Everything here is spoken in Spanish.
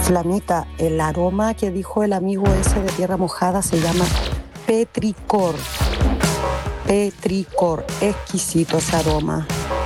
Flamita, el aroma que dijo el amigo ese de Tierra Mojada se llama petricor. Petricor, exquisito ese aroma.